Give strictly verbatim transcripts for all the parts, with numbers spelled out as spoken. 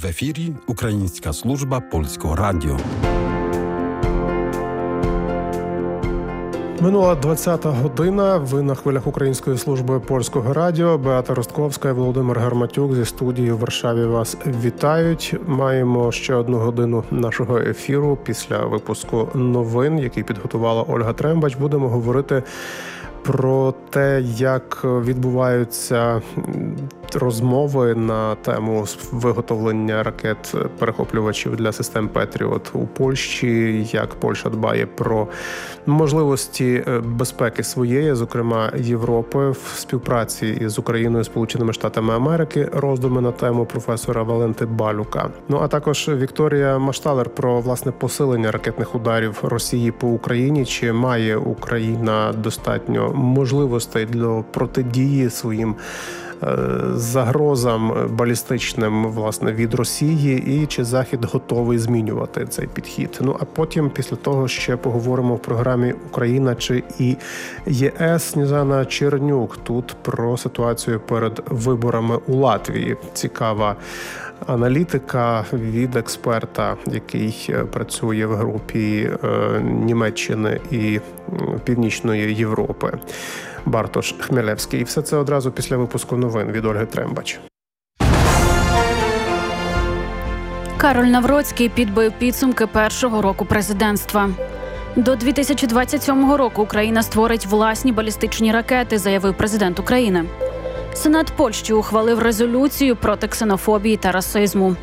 В ефірі Українська служба Польського радіо. Минула двадцята година. Ви на хвилях Української служби Польського радіо. Беата Ростковська і Володимир Гарматюк зі студії в Варшаві вас вітають. Маємо ще одну годину нашого ефіру після випуску новин, який підготувала Ольга Трембач. Будемо говорити про те, як відбуваються розмови на тему виготовлення ракет-перехоплювачів для систем Петріот у Польщі, як Польща дбає про можливості безпеки своєї, зокрема Європи, в співпраці із Україною, Сполученими Штатами Америки, роздуми на тему професора Валенти Балюка. Ну, а також Вікторія Машталер про, власне, посилення ракетних ударів Росії по Україні. Чи має Україна достатньо можливостей для протидії своїм загрозам балістичним, власне, від Росії, і чи Захід готовий змінювати цей підхід. Ну, а потім, після того, ще поговоримо в програмі «Україна чи і ЄС» Сніжана Чернюк тут про ситуацію перед виборами у Латвії. Цікава аналітика від експерта, який працює в групі Німеччини і Північної Європи. Бартош Хмелевський. І все це одразу після випуску новин від Ольги Трембач. Кароль Навроцький підбив підсумки першого року президентства. До дві тисячі двадцять сьомого року Україна створить власні балістичні ракети, заявив президент України. Сенат Польщі ухвалив резолюцію проти ксенофобії та расизму.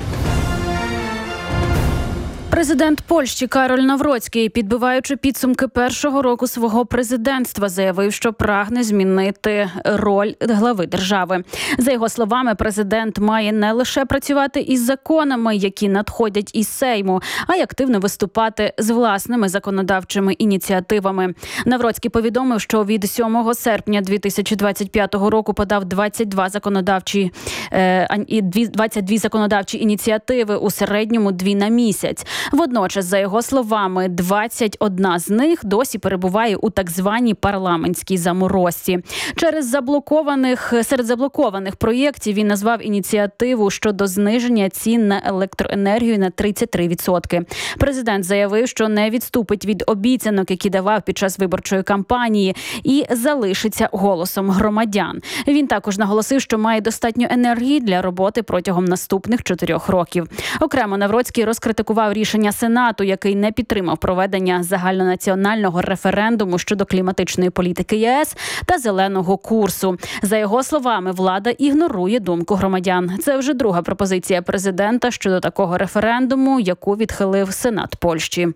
Президент Польщі Кароль Навроцький, підбиваючи підсумки першого року свого президентства, заявив, що прагне змінити роль глави держави. За його словами, президент має не лише працювати із законами, які надходять із Сейму, а й активно виступати з власними законодавчими ініціативами. Навроцький повідомив, що від сьомого серпня дві тисячі двадцять п'ятого року подав двадцять два законодавчі, е, двадцять дві законодавчі ініціативи, у середньому дві на місяць. Водночас, за його словами, двадцять одна з них досі перебуває у так званій парламентській заморозці. Через заблокованих, серед заблокованих проєктів він назвав ініціативу щодо зниження цін на електроенергію на тридцять три відсотки. Президент заявив, що не відступить від обіцянок, які давав під час виборчої кампанії, і залишиться голосом громадян. Він також наголосив, що має достатньо енергії для роботи протягом наступних чотирьох років. Окремо Навроцький розкритикував рішення Сенату, який не підтримав проведення загальнонаціонального референдуму щодо кліматичної політики ЄС та зеленого курсу. За його словами, влада ігнорує думку громадян. Це вже друга пропозиція президента щодо такого референдуму, яку відхилив Сенат Польщі.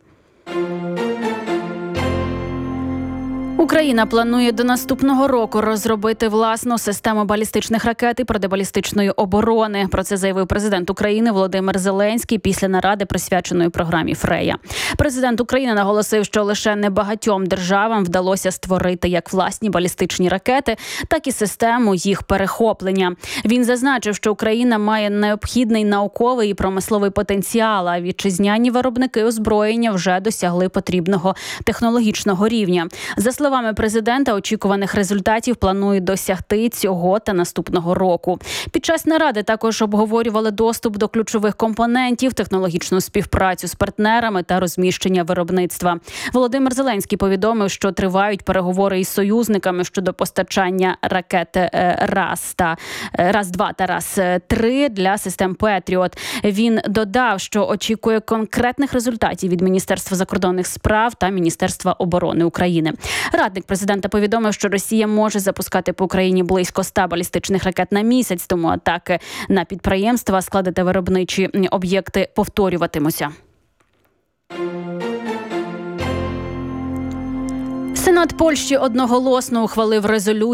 Україна планує до наступного року розробити власну систему балістичних ракет і протибалістичної оборони. Про це заявив президент України Володимир Зеленський після наради, присвяченої програмі «Фрея». Президент України наголосив, що лише небагатьом державам вдалося створити як власні балістичні ракети, так і систему їх перехоплення. Він зазначив, що Україна має необхідний науковий і промисловий потенціал, а вітчизняні виробники озброєння вже досягли потрібного технологічного рівня. За словами президента, очікуваних результатів планують досягти цього та наступного року. Під час наради також обговорювали доступ до ключових компонентів, технологічну співпрацю з партнерами та розміщення виробництва. Володимир Зеленський повідомив, що тривають переговори із союзниками щодо постачання ракет РАС та РАС-два та РАС-три для систем Петріот. Він додав, що очікує конкретних результатів від Міністерства закордонних справ та Міністерства оборони України. Радник президента повідомив, що Росія може запускати по Україні близько ста балістичних ракет на місяць, тому атаки на підприємства, склади та виробничі об'єкти повторюватимуться. Сенат Польщі одноголосно ухвалив резолюцію